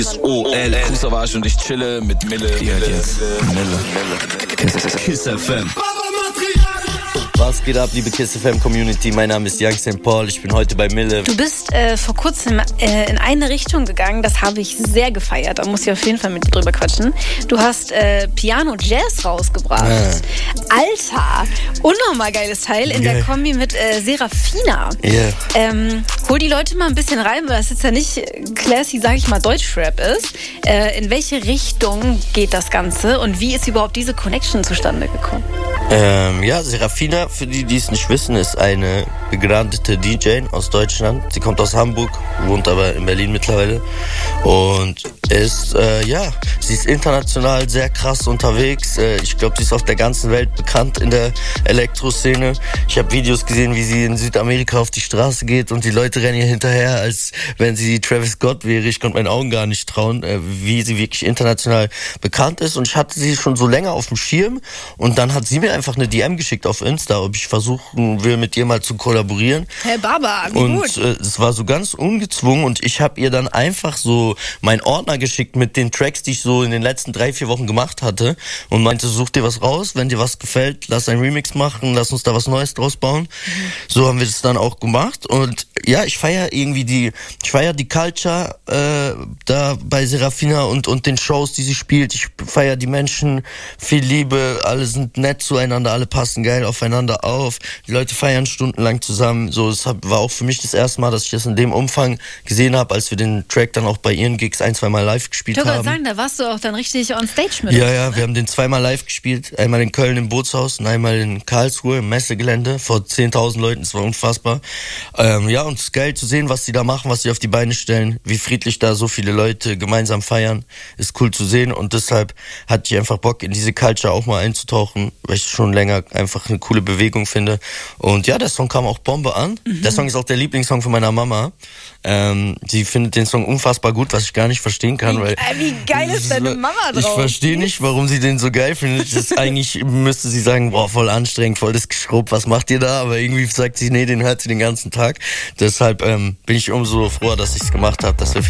SOL, Fußerwasch und ich chille mit Mille. Kiss FM. Was geht ab, liebe Kiss FM Community? Mein Name ist Young St. Paul, ich bin heute bei Mille. Du bist vor kurzem in eine Richtung gegangen, das habe ich sehr gefeiert. Da muss ich auf jeden Fall mit dir drüber quatschen. Du hast Piano-Jazz rausgebracht. Alter, unnormal geiles Teil in der Kombi mit Serafina. Hol die Leute mal ein bisschen rein, weil das jetzt ja nicht classy, sag ich mal, Deutschrap ist. In welche Richtung geht das Ganze und wie ist überhaupt diese Connection zustande gekommen? Serafina, für die es nicht wissen, ist eine begnadete DJ aus Deutschland. Sie kommt aus Hamburg, wohnt aber in Berlin mittlerweile. Und sie ist international sehr krass unterwegs. Ich glaube, sie ist auf der ganzen Welt bekannt in der Elektroszene. Ich habe Videos gesehen, wie sie in Südamerika auf die Straße geht und die Leute rennen ihr hinterher, als wenn sie Travis Scott wäre. Ich konnte meinen Augen gar nicht trauen, wie sie wirklich international bekannt ist. Und ich hatte sie schon so länger auf dem Schirm. Und dann hat sie mir einfach eine DM geschickt auf Insta, ob ich versuchen will, mit ihr mal zu kollaborieren. Hey Baba, wie gut. Und es war so ganz ungezwungen und ich habe ihr dann einfach so meinen Ordner geschickt mit den Tracks, die ich so in den letzten 3-4 Wochen gemacht hatte und meinte, such dir was raus, wenn dir was gefällt, lass einen Remix machen, lass uns da was Neues draus bauen. So haben wir das dann auch gemacht und ja, ich feiere die Culture da bei Serafina und den Shows, die sie spielt. Ich feiere die Menschen, viel Liebe, alle sind nett zueinander, alle passen geil aufeinander auf. Die Leute feiern stundenlang zusammen. So, es war auch für mich das erste Mal, dass ich das in dem Umfang gesehen habe, als wir den Track dann auch bei ihren Gigs 1-2 Mal live gespielt haben. Ich wollte sagen, da warst du auch dann richtig on stage mit. Ja, wir haben den 2-mal live gespielt. Einmal in Köln im Bootshaus und einmal in Karlsruhe im Messegelände vor 10.000 Leuten. Das war unfassbar. Und es ist geil zu sehen, was sie da machen, was sie auf die Beine stellen, wie friedlich da so viele Leute gemeinsam feiern. Ist cool zu sehen und deshalb hatte ich einfach Bock, in diese Culture auch mal einzutauchen, weil ich schon länger einfach eine coole Bewegung finde. Und ja, der Song kam auch Bombe an. Der Song ist auch der Lieblingssong von meiner Mama. Sie findet den Song unfassbar gut, was ich gar nicht verstehen kann. Wie geil ist deine Mama drauf? Ich verstehe nicht, warum sie den so geil findet. Eigentlich müsste sie sagen, boah, voll anstrengend, voll das Geschrubb, was macht ihr da? Aber irgendwie sagt sie, nee, den hört sie den ganzen Tag. Deshalb bin ich umso froher, dass ich es gemacht habe, dass wir